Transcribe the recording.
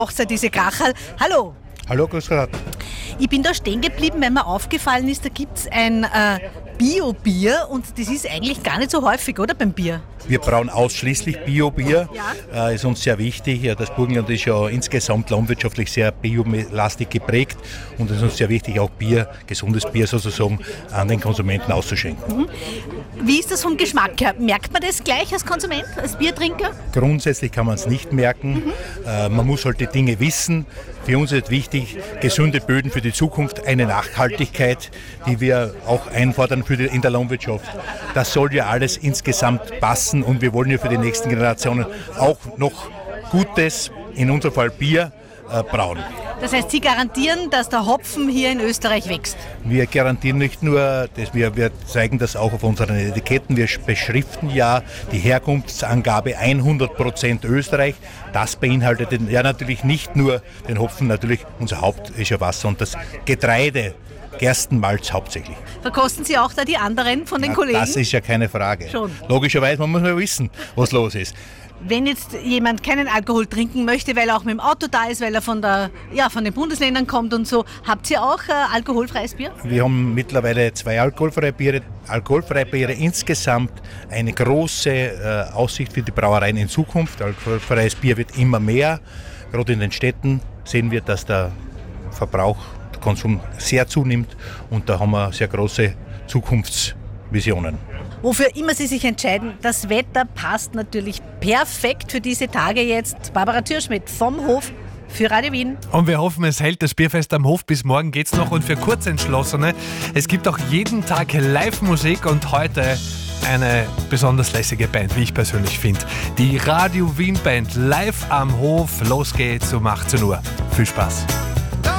Hochzeit, diese Kracherl. Hallo. Hallo, grüß Gott. Ich bin da stehen geblieben, weil mir aufgefallen ist, da gibt es ein Bio-Bier und das ist eigentlich gar nicht so häufig, oder, beim Bier? Wir brauen ausschließlich Bio-Bier. Ja. Ist uns sehr wichtig. Ja, das Burgenland ist ja insgesamt landwirtschaftlich sehr biolastig geprägt und es ist uns sehr wichtig, auch Bier, gesundes Bier sozusagen, an den Konsumenten auszuschenken. Wie ist das vom Geschmack her? Merkt man das gleich als Konsument, als Biertrinker? Grundsätzlich kann man es nicht merken. Man muss halt die Dinge wissen. Für uns ist wichtig, gesunde Böden für die Zukunft, eine Nachhaltigkeit, die wir auch einfordern in der Landwirtschaft. Das soll ja alles insgesamt passen und wir wollen ja für die nächsten Generationen auch noch gutes, in unserem Fall Bier, brauen. Das heißt, Sie garantieren, dass der Hopfen hier in Österreich wächst? Wir garantieren nicht nur, wir zeigen das auch auf unseren Etiketten, wir beschriften ja die Herkunftsangabe 100% Österreich. Das beinhaltet ja natürlich nicht nur den Hopfen, natürlich unser Haupt ist ja Wasser und das Getreide, Gerstenmalz hauptsächlich. Verkosten Sie auch da die anderen von den Kollegen? Das ist ja keine Frage. Schon. Logischerweise, man muss ja wissen, was los ist. Wenn jetzt jemand keinen Alkohol trinken möchte, weil er auch mit dem Auto da ist, weil er von den Bundesländern kommt und so, habt ihr auch alkoholfreies Bier? Wir haben mittlerweile 2 alkoholfreie Biere. Alkoholfreie Biere insgesamt eine große Aussicht für die Brauereien in Zukunft. Alkoholfreies Bier wird immer mehr. Gerade in den Städten sehen wir, dass der Verbrauch, der Konsum sehr zunimmt und da haben wir sehr große Zukunftsvisionen. Wofür immer Sie sich entscheiden, das Wetter passt natürlich perfekt für diese Tage jetzt. Barbara Thürschmidt vom Hof für Radio Wien. Und wir hoffen, es hält das Bierfest am Hof. Bis morgen geht's noch. Und für Kurzentschlossene, es gibt auch jeden Tag Live-Musik und heute eine besonders lässige Band, wie ich persönlich finde. Die Radio Wien Band live am Hof. Los geht's um 18 Uhr. Viel Spaß.